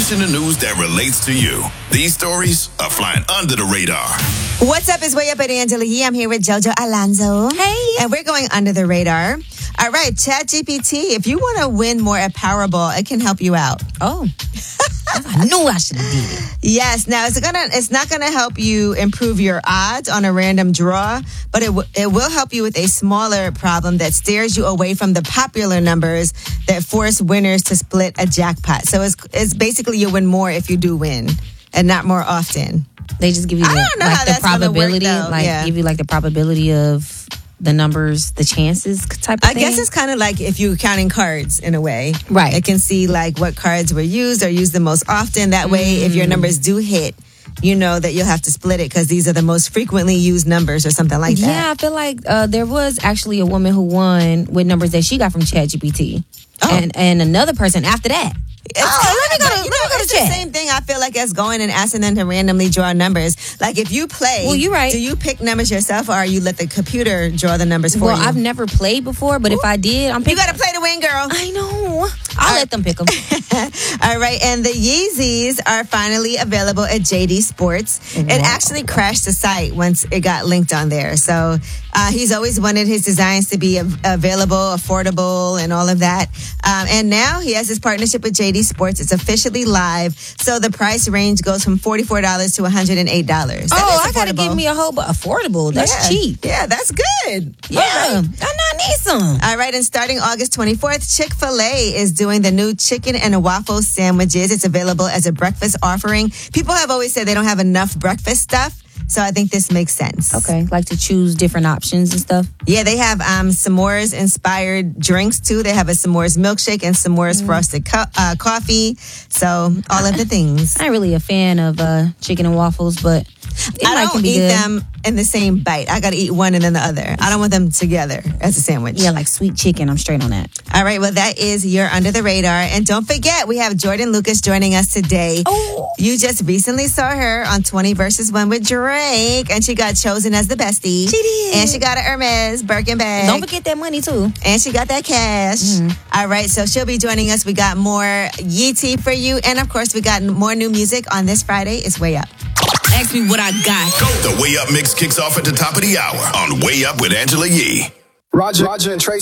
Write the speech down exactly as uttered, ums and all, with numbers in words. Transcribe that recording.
information and news that relates to you. These stories are flying under the radar. What's up? It's Way Up at Angela Yee. I'm here with JoJo Alonzo. Hey. And we're going under the radar. All right, ChatGPT, if you want to win more at Powerball, it can help you out. Oh. I knew I should have did it. Yes. Now, it's gonna it's not going to help you improve your odds on a random draw, but it, w- it will help you with a smaller problem that steers you away from the popular numbers that force winners to split a jackpot. So it's, it's basically you win more if you do win and not more often. They just give you I the, don't know like how the that's gonna work, probability, though. like Yeah. give you like the probability of the numbers, the chances type of I thing. guess it's kind of like if you're counting cards in a way. Right. It can see like what cards were used or used the most often. That way, if your numbers do hit, you know that you'll have to split it because these are the most frequently used numbers or something like that. Yeah, I feel like uh, there was actually a woman who won with numbers that she got from ChatGPT. Oh. And and another person after that. It's Oh, kinda- let me go to- but, you let me know, go to it's chat. the same thing I feel like as going and asking them to randomly draw numbers. Like if you play, Well, you're right. do you pick numbers yourself or you let the computer draw the numbers for Well, you? I've never played before, but if I did, I'm you picking. got to play to win, girl. I know. I'll let them pick them. All right, and the Yeezys are finally available at J D Sports. It actually crashed the site once it got linked on there. So uh, he's always wanted his designs to be av- available, affordable, and all of that. Um, and now he has his partnership with J D Sports. It's officially live. So the price range goes from forty-four dollars to one hundred eight dollars. Oh, I gotta give me a whole but affordable. That's yeah. cheap. Yeah, that's good. Yeah, I not need some. All right, and starting August twenty-fourth, Chick-fil-A is doing the new chicken and waffle sandwiches. It's available as a breakfast offering. People have always said they don't have enough breakfast stuff, so I think this makes sense. Okay, like to choose different options and stuff. Yeah, they have um, s'mores-inspired drinks, too. They have a s'mores milkshake and s'mores Mm. frosted co- uh, coffee. So, all of the things. I ain't really a fan of uh, chicken and waffles, but it I might don't can be eat good. them in the same bite. I got to eat one and then the other. I don't want them together as a sandwich. Yeah, like sweet chicken. I'm straight on that. All right, well, that is your Under the Radar. And don't forget, we have Jordan Lucas joining us today. Oh. You just recently saw her on twenty versus one with Drake, and she got chosen as the bestie. She did. And she got an Hermes Birkin bag. Don't forget that money, too. And she got that cash. Mm-hmm. All right, so she'll be joining us. We got more Yee tea for you. And, of course, we got more new music on this Friday. It's Way Up. Ask me what I got. The Way Up mix kicks off at the top of the hour on Way Up with Angela Yee. Roger, Roger and Tracy.